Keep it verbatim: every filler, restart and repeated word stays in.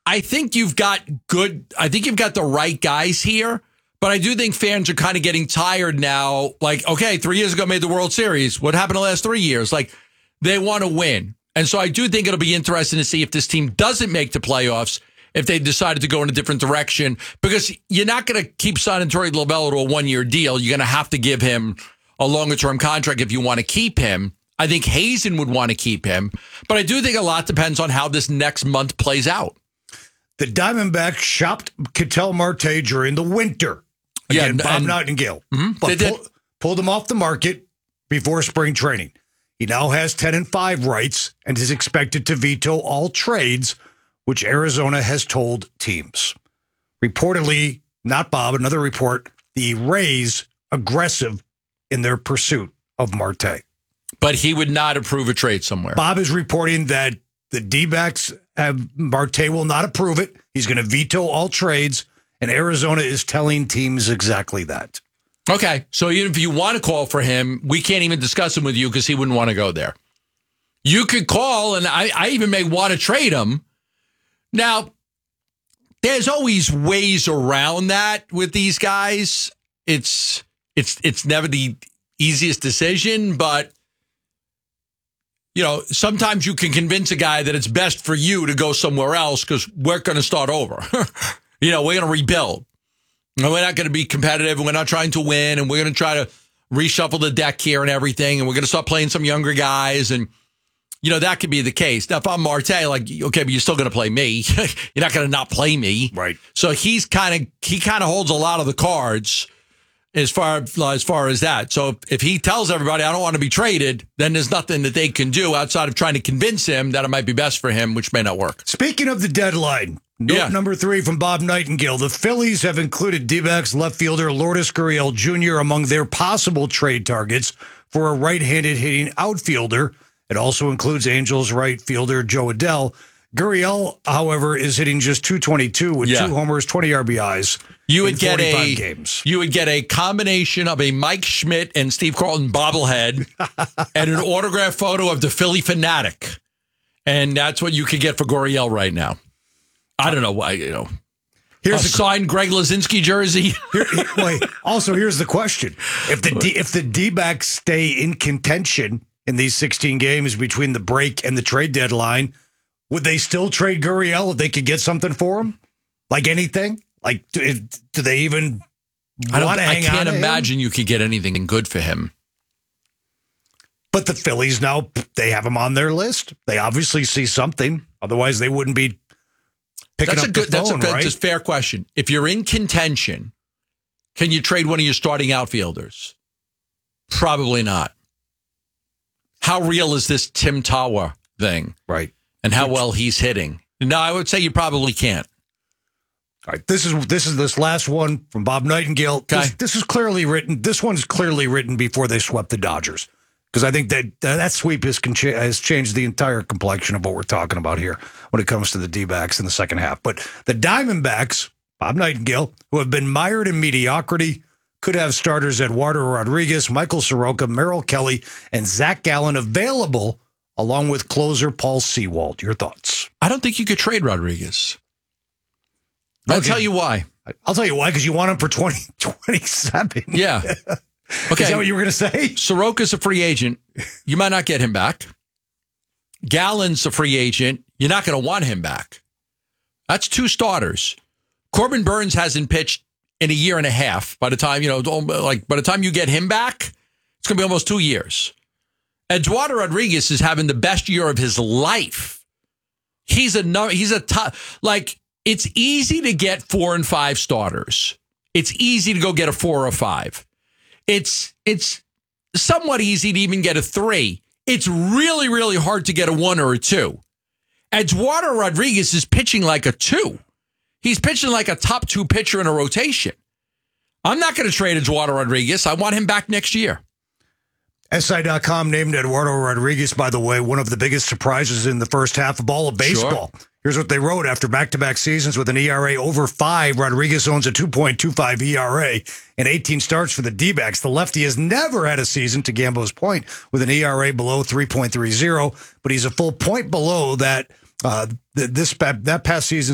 I think you've got good, I think you've got the right guys here, but I do think fans are kind of getting tired now. Like, okay, three years ago made the World Series. What happened the last three years? Like, they want to win. And so I do think it'll be interesting to see if this team doesn't make the playoffs, if they decided to go in a different direction, because you're not going to keep signing Torey Lovullo to a one-year deal. You're going to have to give him a longer-term contract if you want to keep him. I think Hazen would want to keep him, but I do think a lot depends on how this next month plays out. The Diamondbacks shopped Ketel Marte during the winter. Again, yeah, Bob and, Nightingale. Mm-hmm, but pull, pulled him off the market before spring training. He now has ten and five rights and is expected to veto all trades, which Arizona has told teams. Reportedly, not Bob, another report, the Rays aggressive in their pursuit of Marte. But he would not approve a trade somewhere. Bob is reporting that the D-backs have, Marte will not approve it. He's going to veto all trades, and Arizona is telling teams exactly that. Okay, so even if you want to call for him, we can't even discuss him with you because he wouldn't want to go there. You could call, and I, I even may want to trade him. Now, there's always ways around that with these guys. It's it's it's never the easiest decision, but you know, sometimes you can convince a guy that it's best for you to go somewhere else because we're going to start over. You know, we're going to rebuild. And we're not going to be competitive, and we're not trying to win, and we're going to try to reshuffle the deck here and everything, and we're going to start playing some younger guys, and you know, that could be the case. Now, if I'm Marte, like, okay, but you're still going to play me. You're not going to not play me. Right. So he's kind of, he kind of holds a lot of the cards as far, as far as that. So if he tells everybody, I don't want to be traded, then there's nothing that they can do outside of trying to convince him that it might be best for him, which may not work. Speaking of the deadline, note yeah. number three from Bob Nightingale. The Phillies have included D-backs left fielder Lourdes Gurriel Junior among their possible trade targets for a right-handed hitting outfielder. It also includes Angels right fielder Joe Adell. Gurriel, however, is hitting just two twenty-two with yeah. two homers, twenty R B Is. You would get a games. You would get a combination of a Mike Schmidt and Steve Carlton bobblehead and an autographed photo of the Philly Fanatic, and that's what you could get for Gurriel right now. I don't know why, you know. Here's a, a signed Greg Lazinski jersey. Here, wait. Also, here's the question: If the D, if the D-backs stay in contention in these sixteen games between the break and the trade deadline, would they still trade Gurriel if they could get something for him? Like anything? Like, do, do they even I don't, want to hang I can't on to imagine him? you could get anything good for him. But the Phillies now, they have him on their list. They obviously see something. Otherwise, they wouldn't be picking that's up a good, the phone, that's a good, right? That's a fair question. If you're in contention, can you trade one of your starting outfielders? Probably not. How real is this Tim Tawa thing? Right. And how well he's hitting? No, I would say you probably can't. All right. This is this is this last one from Bob Nightingale. Okay. This, this is clearly written. This one's clearly written before they swept the Dodgers, because I think that uh, that sweep has, has changed the entire complexion of what we're talking about here when it comes to the D-backs in the second half. But the Diamondbacks, Bob Nightingale, who have been mired in mediocrity, could have starters Eduardo Rodriguez, Michael Soroka, Merrill Kelly, and Zach Gallen available, along with closer Paul Sewald. Your thoughts? I don't think you could trade Rodriguez. I'll Okay. tell you why. I'll tell you why, because you want him for twenty twenty-seven. Yeah. Okay. Is that what you were going to say? Soroka's a free agent. You might not get him back. Gallen's a free agent. You're not going to want him back. That's two starters. Corbin Burns hasn't pitched in a year and a half. By the time, you know, like by the time you get him back, it's going to be almost two years. Eduardo Rodriguez is having the best year of his life. He's a no, he's a top, like, it's easy to get four and five starters. It's easy to go get a four or five. It's it's somewhat easy to even get a three. It's really, really hard to get a one or a two. Eduardo Rodriguez is pitching like a two. He's pitching like a top two pitcher in a rotation. I'm not going to trade Eduardo Rodriguez. I want him back next year. S I dot com named Eduardo Rodriguez, by the way, one of the biggest surprises in the first half of all of baseball. Sure. Here's what they wrote. After back-to-back seasons with an E R A over five, Rodriguez owns a two point two five E R A and eighteen starts for the D-backs. The lefty has never had a season, to Gambo's point, with an E R A below three point three oh, but he's a full point below that uh, this that past season.